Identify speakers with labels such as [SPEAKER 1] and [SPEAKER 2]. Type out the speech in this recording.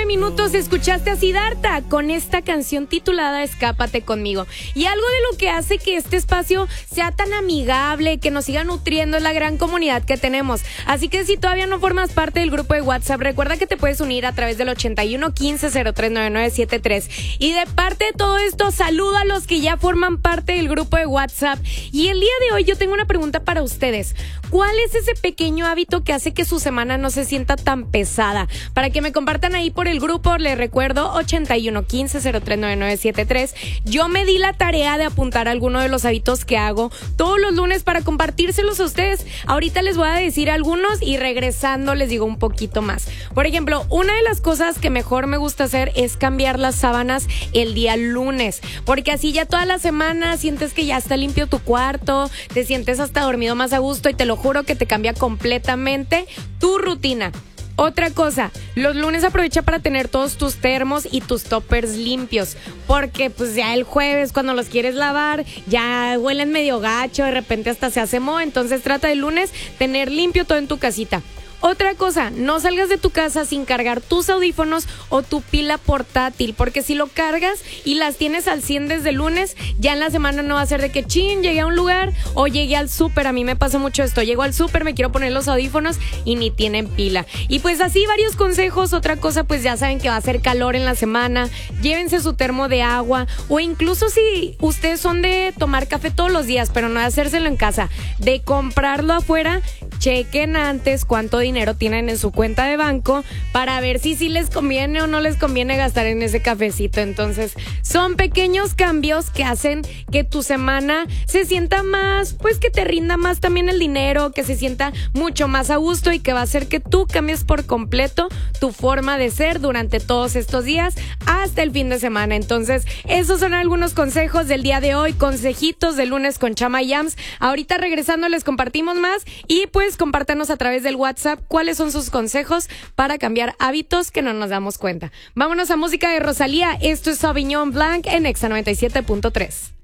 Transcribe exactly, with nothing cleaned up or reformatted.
[SPEAKER 1] minutos escuchaste a Siddhartha con esta canción titulada Escápate conmigo. Y algo de lo que hace que este espacio sea tan amigable, que nos siga nutriendo, es la gran comunidad que tenemos. Así que si todavía no formas parte del grupo de WhatsApp, recuerda que te puedes unir a través del ochenta y uno, quince, cero tres, noventa y nueve setenta y tres. Y de parte de todo esto, saludo a los que ya forman parte del grupo de WhatsApp. Y el día de hoy yo tengo una pregunta para ustedes. ¿Cuál es ese pequeño hábito que hace que su semana no se sienta tan pesada? Para que me compartan ahí por el grupo, les recuerdo ochenta y uno, quince, cero tres, noventa y nueve setenta y tres. Yo me di la tarea de apuntar algunos de los hábitos que hago todos los lunes para compartírselos a ustedes. Ahorita les voy a decir algunos y regresando les digo un poquito más. Por ejemplo, una de las cosas que mejor me gusta hacer es cambiar las sábanas el día lunes, porque así ya toda la semana sientes que ya está limpio tu cuarto, te sientes hasta dormido más a gusto y te lo juro que te cambia completamente tu rutina. Otra cosa, los lunes aprovecha para tener todos tus termos y tus toppers limpios, porque pues ya el jueves cuando los quieres lavar ya huelen medio gacho, de repente hasta se hace moho, entonces trata el lunes tener limpio todo en tu casita. Otra cosa, no salgas de tu casa sin cargar tus audífonos o tu pila portátil, porque si lo cargas y las tienes al cien desde el lunes, ya en la semana no va a ser de que chin, llegué a un lugar o llegué al súper. A mí me pasa mucho esto, llego al súper, me quiero poner los audífonos y ni tienen pila. Y pues así varios consejos. Otra cosa, pues ya saben que va a hacer calor en la semana, llévense su termo de agua, o incluso si ustedes son de tomar café todos los días, pero no de hacérselo en casa, de comprarlo afuera, chequen antes cuánto dinero tienen en su cuenta de banco para ver si sí les conviene o no les conviene gastar en ese cafecito. Entonces, son pequeños cambios que hacen que tu semana se sienta más, pues que te rinda más también el dinero, que se sienta mucho más a gusto y que va a hacer que tú cambies por completo tu forma de ser durante todos estos días hasta el fin de semana. Entonces, esos son algunos consejos del día de hoy, consejitos de lunes con Chama y Yams. Ahorita regresando les compartimos más y pues compártanos a través del WhatsApp cuáles son sus consejos para cambiar hábitos que no nos damos cuenta. Vámonos a música de Rosalía. Esto es Sauvignon Blanc en Exa noventa y siete punto tres.